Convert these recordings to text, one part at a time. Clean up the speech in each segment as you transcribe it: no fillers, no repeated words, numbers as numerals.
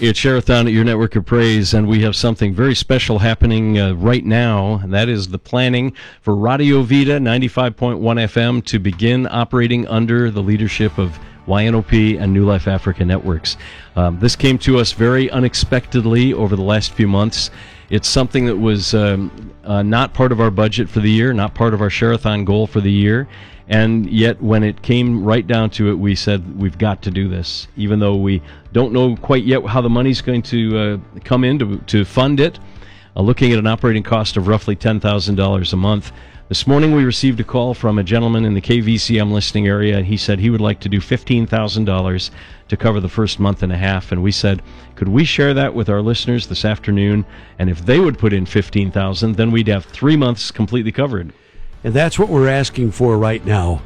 It's Share-a-thon at your network of praise, and we have something very special happening right now, and that is the planning for Radio Vida 95.1 FM to begin operating under the leadership of YNOP and New Life Africa Networks. This came to us very unexpectedly over the last few months. It's something that was not part of our budget for the year, not part of our Share-a-thon goal for the year. And yet, when it came right down to it, we said, we've got to do this. Even though we don't know quite yet how the money's going to come in to fund it, looking at an operating cost of roughly $10,000 a month. This morning, we received a call from a gentleman in the KVCM listening area, and he said he would like to do $15,000 to cover the first month and a half. And we said, could we share that with our listeners this afternoon? And if they would put in $15,000, then we'd have 3 months completely covered. And that's what we're asking for right now.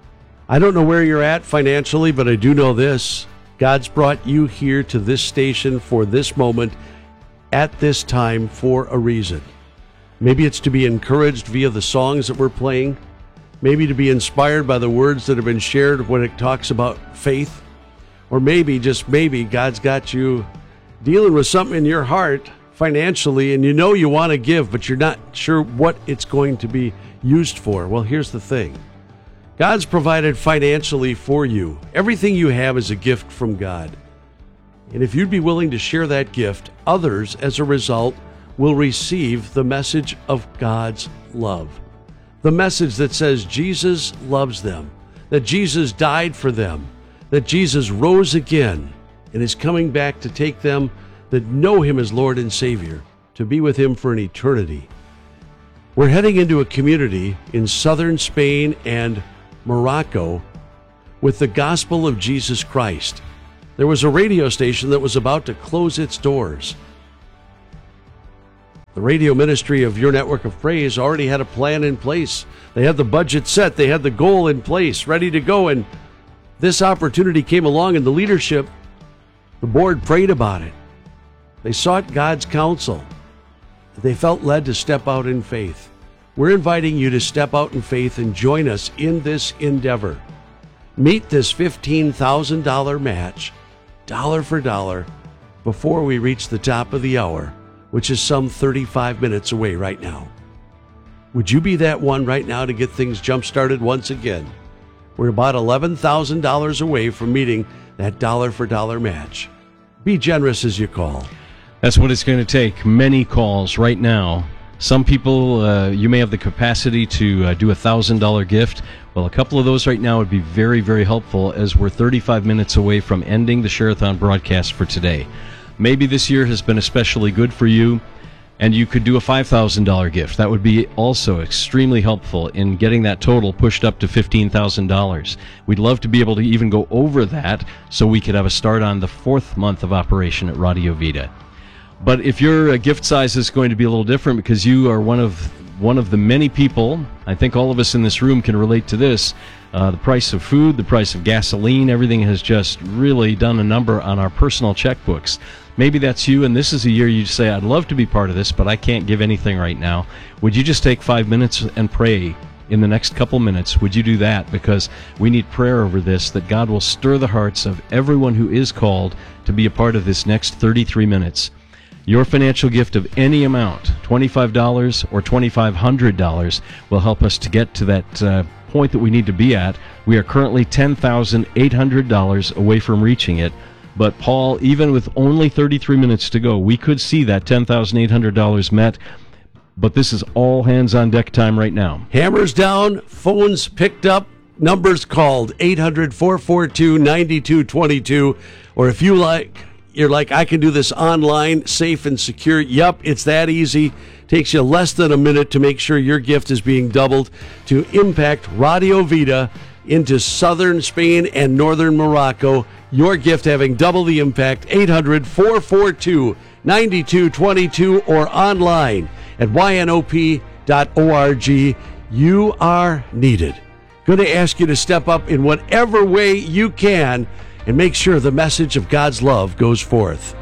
I don't know where you're at financially, but I do know this. God's brought you here to this station for this moment, at this time, for a reason. Maybe it's to be encouraged via the songs that we're playing. Maybe to be inspired by the words that have been shared when it talks about faith. Or maybe, just maybe, God's got you dealing with something in your heart financially, and you know you want to give, but you're not sure what it's going to be used for. Well, here's the thing. God's provided financially for you. Everything you have is a gift from God. And if you'd be willing to share that gift, others, as a result, will receive the message of God's love. The message that says Jesus loves them, that Jesus died for them, that Jesus rose again and is coming back to take them that know Him as Lord and Savior to be with Him for an eternity. We're heading into a community in southern Spain and Morocco with the gospel of Jesus Christ. There was a radio station that was about to close its doors. The radio ministry of Your Network of Praise already had a plan in place. They had the budget set. They had the goal in place, ready to go. And this opportunity came along, and the leadership, the board, prayed about it. They sought God's counsel. They felt led to step out in faith. We're inviting you to step out in faith and join us in this endeavor. Meet this $15,000 match, dollar for dollar, before we reach the top of the hour, which is some 35 minutes away right now. Would you be that one right now to get things jump-started once again? We're about $11,000 away from meeting that dollar for dollar match. Be generous as you call. That's what it's going to take. Many calls right now. Some people, you may have the capacity to do a $1,000 gift. Well, a couple of those right now would be very, very helpful, as we're 35 minutes away from ending the Share-a-thon broadcast for today. Maybe this year has been especially good for you, and you could do a $5,000 gift. That would be also extremely helpful in getting that total pushed up to $15,000. We'd love to be able to even go over that so we could have a start on the 4th month of operation at Radio Vida. But if your gift size is going to be a little different, because you are one of the many people, I think all of us in this room can relate to this, the price of food, the price of gasoline, everything has just really done a number on our personal checkbooks. Maybe that's you, and this is a year you say, I'd love to be part of this, but I can't give anything right now. Would you just take 5 minutes and pray in the next couple minutes? Would you do that? Because we need prayer over this, that God will stir the hearts of everyone who is called to be a part of this next 33 minutes. Your financial gift of any amount, $25 or $2,500, will help us to get to that point that we need to be at. We are currently $10,800 away from reaching it. But Paul, even with only 33 minutes to go, we could see that $10,800 met. But this is all hands on deck time right now. Hammers down, phones picked up, numbers called, 800-442-9222. Or if you're like, I can do this online, safe and secure. Yep, it's that easy. Takes you less than a minute to make sure your gift is being doubled to impact Radio Vida into southern Spain and northern Morocco. Your gift having double the impact. 800-442-9222 or online at ynop.org. You are needed. Going to ask you to step up in whatever way you can and make sure the message of God's love goes forth.